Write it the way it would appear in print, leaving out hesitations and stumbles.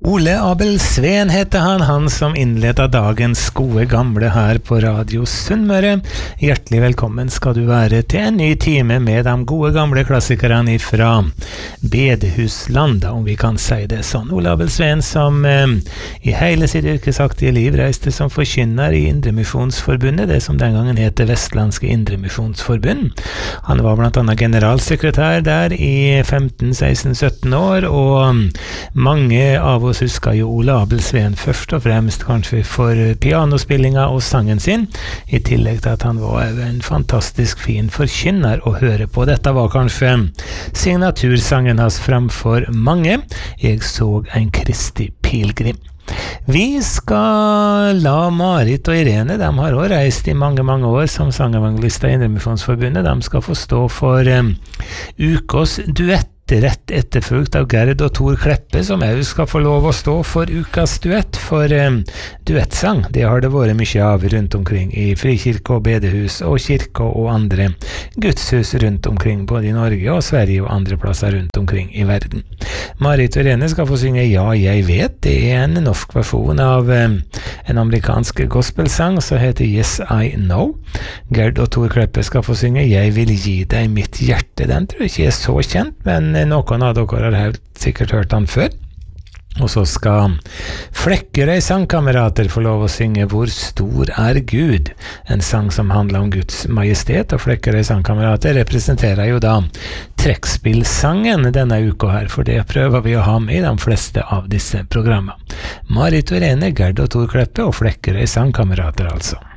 Ole Abel Sveen heter han som innleder dagens gode gamle her på Radio Sunnmøre. Hjertelig velkommen skal du være til en ny time med de gode gamle klassikerne fra Bedehusland, om vi kan si det sånn. Ole Abel Sveen som i hele sitt yrkesaktige liv reiste som forkynner i Indremisjonsforbundet, det som den gangen heter Vestlandske Indremisjonsforbund. Han var blant annet generalsekretær der i 15, 16, 17 år, og mange av oss husker jo Ole Abel Sveen først og fremst kanskje for pianospillinga og sangen sin, i tillegg til at han var en fantastisk fin forkynner å høre på. Dette var kanskje signatursangen hans framfor mange. Jeg så en Kristi pilgrim. Vi skal la Marit og Irene, de har også reist i mange år som sangevangelister i Indremisjonsforbundet. De skal få stå for ukas duett, rett etterfulgt av Gerd og Tor Kleppe, som også skal få lov å stå for ukas duett, for duettsang, det har det vært mye av rundt omkring i frikirke og bedehus og kirke og andre gudshus rundt omkring, både i Norge og Sverige og andre plasser rundt omkring i verden. Marit og Irene skal få synge Ja, jeg vet. Det er en norsk versjon av en amerikansk gospelsang som heter Yes, I Know. Gerd og Tor Kleppe skal få synge Jeg vil gi deg mitt hjerte. Den tror jeg ikke er så kjent, men noen av dere har sikkert hørt den før. Og så skal Flekkerøy sangkamerater få lov å synge Hvor stor er Gud? En sang som handler om Guds majestet, og Flekkerøy sangkamerater representerer jo da trekkspillsangen denne uka her, for det prøver vi å ha med i de fleste av disse programmene. Marit og Irene, Gerd og Tor Kleppe og Flekkerøy sangkamerater altså.